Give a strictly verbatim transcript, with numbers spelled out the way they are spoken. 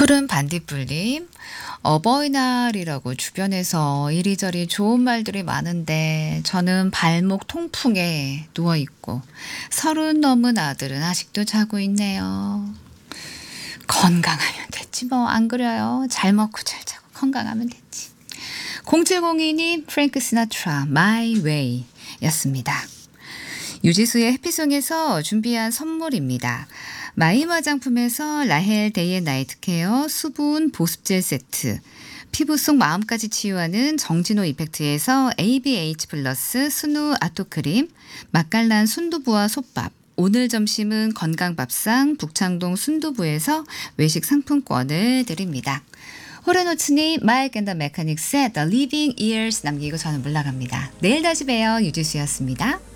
푸른 반딧불님, 어버이날이라고 주변에서 이리저리 좋은 말들이 많은데 저는 발목 통풍에 누워있고 서른 넘은 아들은 아직도 자고 있네요. 건강하면 됐지 뭐. 안 그래요? 잘 먹고 잘 자고 건강하면 됐지. 공칠공이 님 프랭크 시나트라 My Way 였습니다. 유지수의 해피송에서 준비한 선물입니다. 마임 화장품에서 라헬 데이 앤 나이트 케어 수분 보습젤 세트, 피부 속 마음까지 치유하는 정진호 이펙트에서 에이비에이치 플러스 스누 아토크림, 맛깔난 순두부와 솥밥, 오늘 점심은 건강밥상 북창동 순두부에서 외식 상품권을 드립니다. 호르노츠님 마이크 앤 더 메카닉스의 The Living Years 남기고 저는 물러갑니다. 내일 다시 봬요. 유지수였습니다.